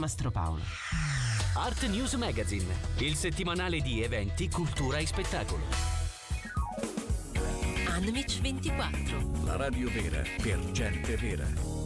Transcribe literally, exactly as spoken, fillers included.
Mastro Paolo. Art News Magazine, il settimanale di eventi, cultura e spettacolo. Anmic ventiquattro. La radio vera per gente vera.